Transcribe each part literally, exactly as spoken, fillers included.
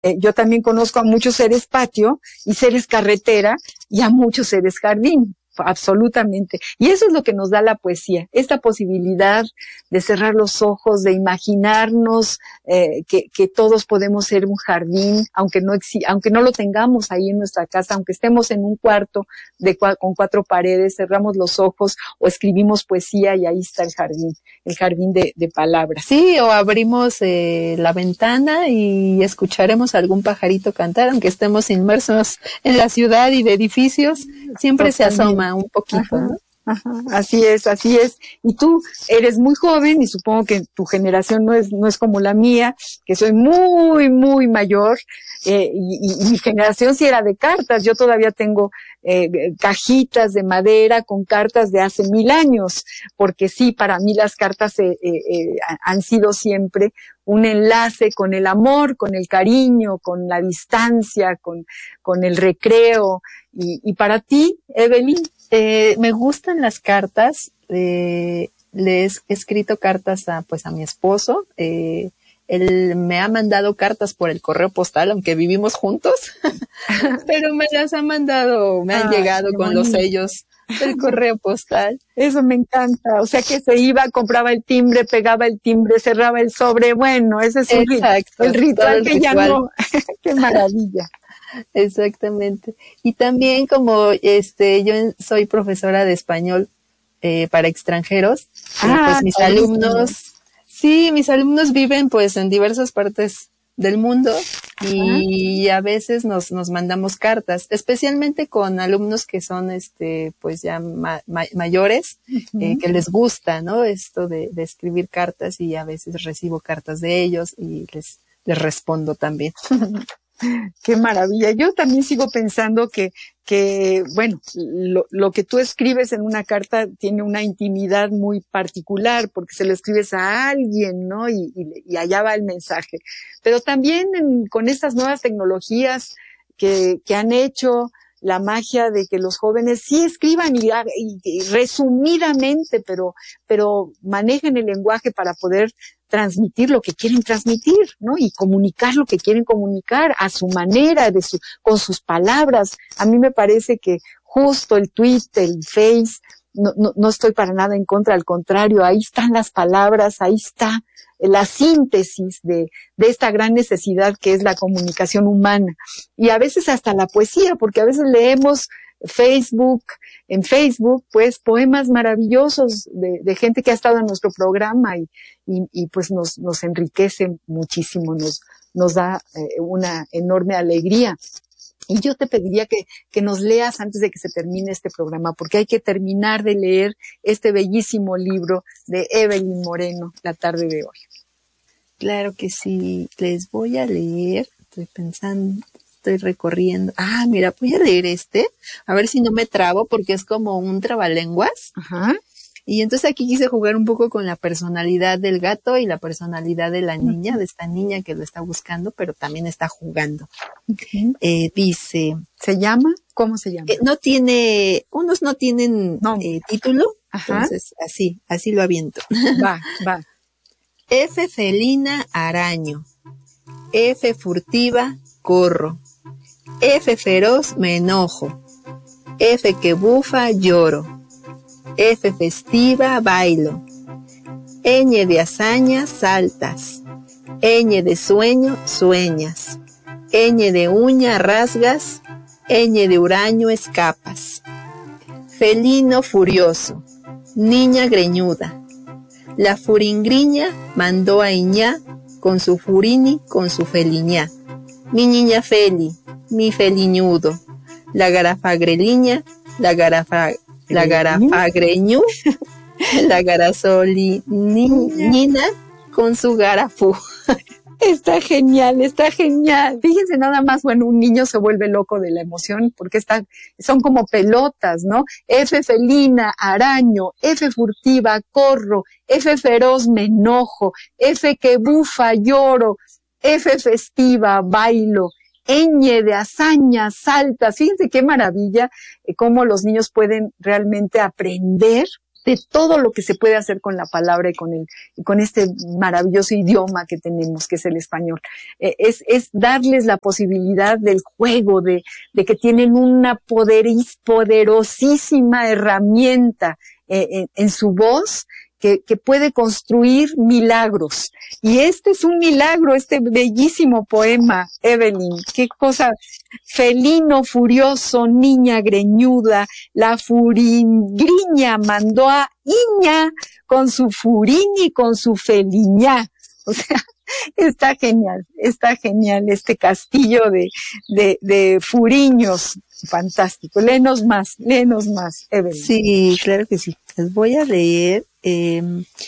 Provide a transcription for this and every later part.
Eh, yo también conozco a muchos seres patio y seres carretera y a muchos seres jardín. Absolutamente. Y eso es lo que nos da la poesía, esta posibilidad de cerrar los ojos, de imaginarnos eh, que, que todos podemos ser un jardín, aunque no exi- aunque no lo tengamos ahí en nuestra casa, aunque estemos en un cuarto de cua- con cuatro paredes, cerramos los ojos o escribimos poesía y ahí está el jardín, el jardín de, de palabras. Sí, o abrimos eh, la ventana y escucharemos algún pajarito cantar, aunque estemos inmersos en la ciudad y de edificios, siempre Totalmente. Se asoma un poquito, Ajá, ¿no? Ajá, así es, así es. Y tú eres muy joven y supongo que tu generación no es no es como la mía, que soy muy, muy mayor, eh, y, y mi generación sí era de cartas. Yo todavía tengo eh, cajitas de madera con cartas de hace mil años, porque sí, para mí las cartas eh, eh, eh, han sido siempre un enlace con el amor, con el cariño, con la distancia, con, con el recreo. Y, y para ti, Evelyn, eh, me gustan las cartas. Eh, le he escrito cartas a, pues, a mi esposo. Eh, él me ha mandado cartas por el correo postal, aunque vivimos juntos, pero me las ha mandado, me han ah, llegado con bonito. Los sellos del correo postal. Eso me encanta. O sea que se iba, compraba el timbre, pegaba el timbre, cerraba el sobre. Bueno, ese es un Exacto, el ritual el que ritual. ya no. Qué maravilla. Exactamente. Y también como este yo soy profesora de español eh, para extranjeros, ah, eh, pues mis alumnos, sí, mis alumnos viven pues en diversas partes del mundo y ah. a veces nos nos mandamos cartas, especialmente con alumnos que son este pues ya ma ma mayores, uh-huh. eh, que les gusta, ¿no? Esto de, de escribir cartas, y a veces recibo cartas de ellos y les les respondo también. Qué maravilla. Yo también sigo pensando que, que bueno, lo, lo que tú escribes en una carta tiene una intimidad muy particular porque se lo escribes a alguien, ¿no? Y, y, y allá va el mensaje. Pero también en, con estas nuevas tecnologías que, que han hecho la magia de que los jóvenes sí escriban y, y, y resumidamente, pero, pero manejen el lenguaje para poder transmitir lo que quieren transmitir, ¿no? Y comunicar lo que quieren comunicar a su manera, de su, con sus palabras. A mí me parece que justo el tweet, el face, no, no, no estoy para nada en contra, al contrario, ahí están las palabras, ahí está la síntesis de, de esta gran necesidad que es la comunicación humana. Y a veces hasta la poesía, porque a veces leemos Facebook, en Facebook, pues, poemas maravillosos de, de gente que ha estado en nuestro programa y, y, y pues nos, nos enriquece muchísimo, nos, nos da eh, una enorme alegría. Y yo te pediría que, que nos leas antes de que se termine este programa, porque hay que terminar de leer este bellísimo libro de Evelyn Moreno la tarde de hoy. Claro que sí, les voy a leer, estoy pensando, estoy recorriendo. Ah, mira, voy a leer este, a ver si no me trabo, porque es como un trabalenguas. Ajá. Y entonces aquí quise jugar un poco con la personalidad del gato y la personalidad de la niña, de esta niña que lo está buscando, pero también está jugando. Uh-huh. Eh, dice... ¿Se llama? ¿Cómo se llama? Eh, no tiene, unos no tienen no. Eh, título, Ajá. Entonces así, así lo aviento. Va, va. F felina, araño. F furtiva, corro. F feroz, me enojo. F que bufa, lloro. F festiva, bailo. Ñ de hazaña, saltas. Ñ de sueño, sueñas. Ñ de uña, rasgas. Ñ de huraño, escapas. Felino furioso. Niña greñuda. La furingriña mandó a Iñá con su furini, con su feliñá. Mi niña feli, mi feliñudo. La garafagreliña, la garafa, la garafagreñu, la garasolinina con su garafú. Está genial, está genial. Fíjense nada más, bueno, un niño se vuelve loco de la emoción porque está, son como pelotas, ¿no? F felina, araño, F furtiva, corro, F feroz, me enojo, F que bufa, lloro, F festiva, bailo, Ñ de hazaña, saltas. Fíjense qué maravilla, eh, cómo los niños pueden realmente aprender de todo lo que se puede hacer con la palabra y con el, y con este maravilloso idioma que tenemos, que es el español. Eh, es, es darles la posibilidad del juego, de, de que tienen una poderis, poderosísima herramienta eh, en, en su voz, que, que puede construir milagros. Y este es un milagro, este bellísimo poema, Evelyn. Qué cosa. Felino furioso, niña greñuda, la furingriña mandó a Iña con su furín y con su feliñá. O sea, está genial, está genial este castillo de, de, de furiños. Fantástico. Léenos más, léenos más, Evelyn. Sí, claro que sí. Les voy a leer. Eh,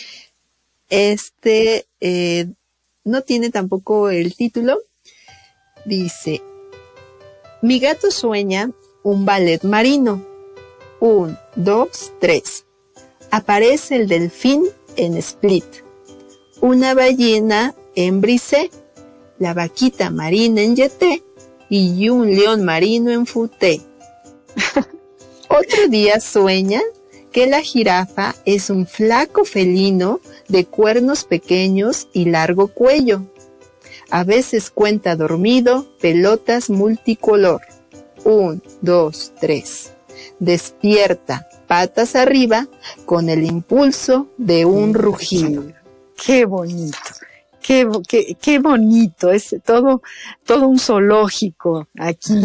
este eh, no tiene tampoco el título. Dice: mi gato sueña un ballet marino. Un, dos, tres. Aparece el delfín en Split, una ballena en Brisé, la vaquita marina en Yeté y un león marino en Futé. Otro día sueña que la jirafa es un flaco felino de cuernos pequeños y largo cuello. A veces cuenta dormido pelotas multicolor. Un, dos, tres. Despierta, patas arriba, con el impulso de un rugido. Qué bonito, qué, qué, qué bonito, es todo, todo un zoológico aquí.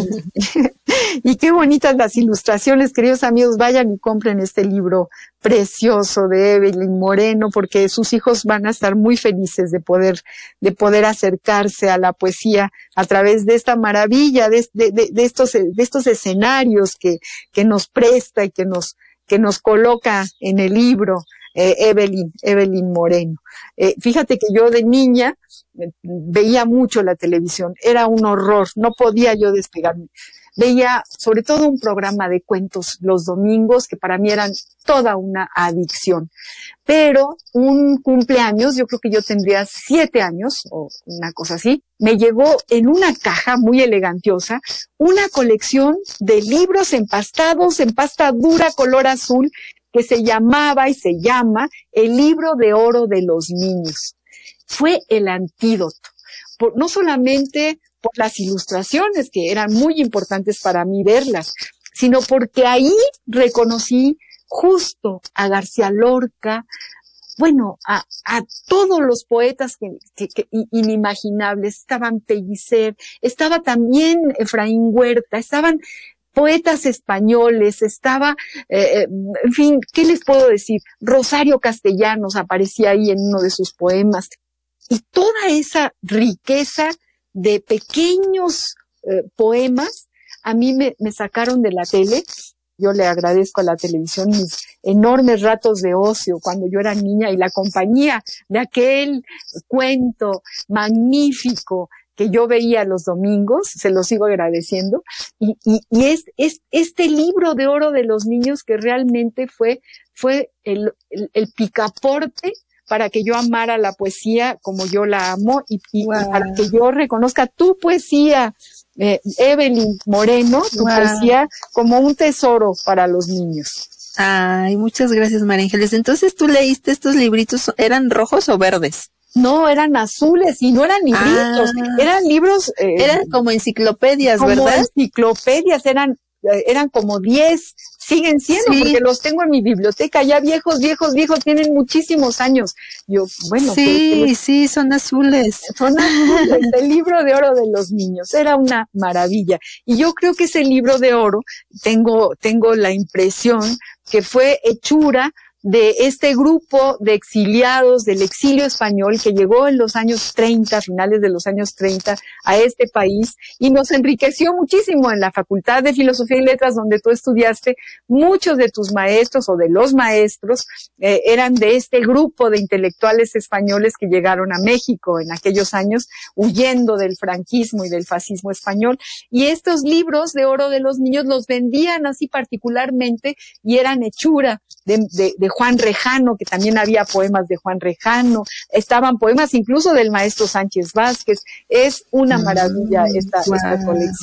Y qué bonitas las ilustraciones, queridos amigos, vayan y compren este libro precioso de Evelyn Moreno, porque sus hijos van a estar muy felices de poder, de poder acercarse a la poesía a través de esta maravilla, de, de, de, de estos, de estos escenarios que, que nos presta y que nos, que nos coloca en el libro. Eh, Evelyn, Evelyn Moreno. Eh, fíjate que yo de niña eh, veía mucho la televisión, era un horror, no podía yo despegarme. Veía sobre todo un programa de cuentos los domingos que para mí eran toda una adicción. Pero un cumpleaños, yo creo que yo tendría siete años o una cosa así, me llegó en una caja muy elegantiosa una colección de libros empastados en pasta dura color azul que se llamaba y se llama El Libro de Oro de los Niños. Fue el antídoto, por, no solamente por las ilustraciones, que eran muy importantes para mí verlas, sino porque ahí reconocí justo a García Lorca, bueno, a, a todos los poetas que, que, que inimaginables. Estaban Pellicer, estaba también Efraín Huerta, estaban poetas españoles, estaba, eh, en fin, ¿qué les puedo decir? Rosario Castellanos aparecía ahí en uno de sus poemas. Y toda esa riqueza de pequeños eh, poemas a mí me, me sacaron de la tele. Yo le agradezco a la televisión mis enormes ratos de ocio cuando yo era niña y la compañía de aquel cuento magnífico que yo veía los domingos, se lo sigo agradeciendo, y, y, y es, es este libro de oro de los niños que realmente fue, fue el, el, el picaporte para que yo amara la poesía como yo la amo y, y wow. para que yo reconozca tu poesía, eh, Evelyn Moreno, tu wow. poesía como un tesoro para los niños. Ay, muchas gracias, María Ángeles. Entonces, ¿tú leíste estos libritos, eran rojos o verdes? No, eran azules y no eran libritos, ah, eran libros. Eh, eran como enciclopedias, como ¿verdad? Como enciclopedias, eran, eh, eran como diez, siguen siendo, sí. porque los tengo en mi biblioteca, ya viejos, viejos, viejos, tienen muchísimos años. Yo, bueno. Sí, que, sí, son azules. Son azules, el libro de oro de los niños, era una maravilla. Y yo creo que ese libro de oro, tengo, tengo la impresión que fue hechura de este grupo de exiliados del exilio español que llegó en los años treinta, finales de los años treinta, a este país y nos enriqueció muchísimo en la Facultad de Filosofía y Letras donde tú estudiaste. Muchos de tus maestros o de los maestros eh, eran de este grupo de intelectuales españoles que llegaron a México en aquellos años huyendo del franquismo y del fascismo español, y estos libros de oro de los niños los vendían así particularmente y eran hechura de, de, de Juan Rejano, que también había poemas de Juan Rejano, estaban poemas incluso del maestro Sánchez Vázquez. Es una maravilla esta, wow. esta colección.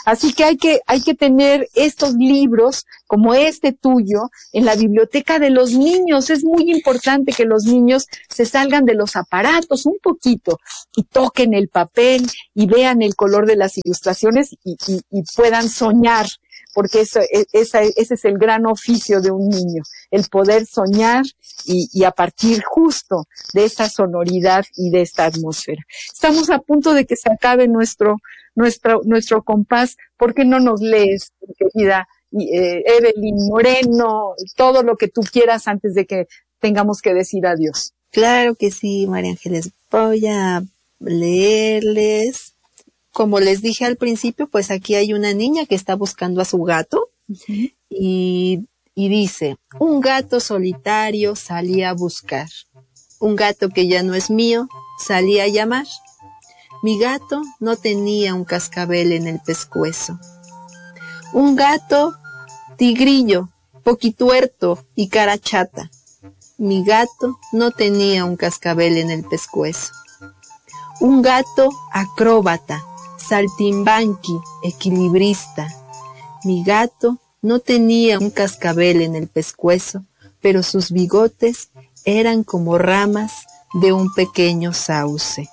Así que hay que, hay que tener estos libros como este tuyo en la biblioteca de los niños. Es muy importante que los niños se salgan de los aparatos un poquito y toquen el papel y vean el color de las ilustraciones y, y, y puedan soñar, porque eso, esa, ese es el gran oficio de un niño, el poder soñar y, y a partir justo de esta sonoridad y de esta atmósfera. Estamos a punto de que se acabe nuestro, nuestro, nuestro compás. ¿Por qué no nos lees, querida eh, Evelyn Moreno, todo lo que tú quieras antes de que tengamos que decir adiós? Claro que sí, María Ángeles. Voy a leerles. Como les dije al principio, pues aquí hay una niña que está buscando a su gato. Uh-huh. y, y dice, un gato solitario salí a buscar. Un gato que ya no es mío, salí a llamar. Mi gato no tenía un cascabel en el pescuezo. Un gato tigrillo, poquituerto y cara chata. Mi gato no tenía un cascabel en el pescuezo. Un gato acróbata, saltimbanqui, equilibrista. Mi gato no tenía un cascabel en el pescuezo, pero sus bigotes eran como ramas de un pequeño sauce.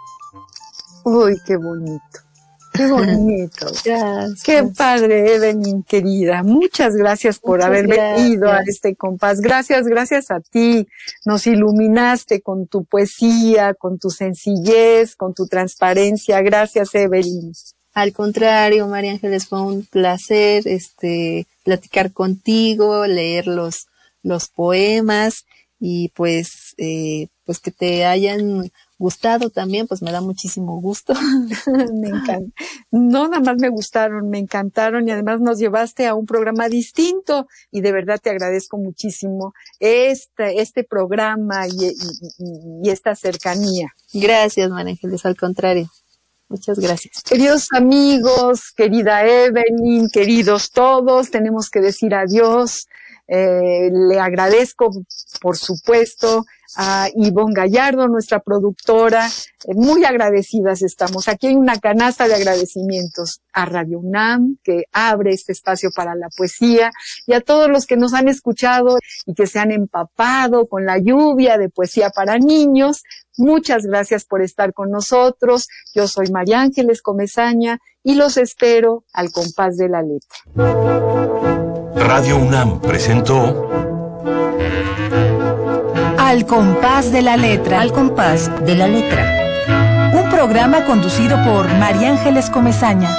¡Uy, qué bonito! ¡Qué bonito! Gracias. ¡Qué padre, Evelyn, querida! Muchas gracias por Muchas haber gracias. venido a este compás. Gracias, gracias a ti. Nos iluminaste con tu poesía, con tu sencillez, con tu transparencia. Gracias, Evelyn. Al contrario, María Ángeles, fue un placer este platicar contigo, leer los, los poemas y pues, eh, pues que te hayan gustado también, pues me da muchísimo gusto. Me encanta. No nada más me gustaron, me encantaron y además nos llevaste a un programa distinto y de verdad te agradezco muchísimo este, este programa y, y, y esta cercanía. Gracias, María Ángeles, al contrario. Muchas gracias. Queridos amigos, querida Evelyn, queridos todos, tenemos que decir adiós. Eh, le agradezco, por supuesto, a Ivonne Gallardo, nuestra productora. Eh, muy agradecidas estamos. Aquí hay una canasta de agradecimientos a Radio UNAM, que abre este espacio para la poesía, y a todos los que nos han escuchado y que se han empapado con la lluvia de poesía para niños. Muchas gracias por estar con nosotros. Yo soy María Ángeles Comesaña y los espero al compás de la letra. Radio UNAM presentó Al compás de la letra. Al compás de la letra. Un programa conducido por María Ángeles Comesaña.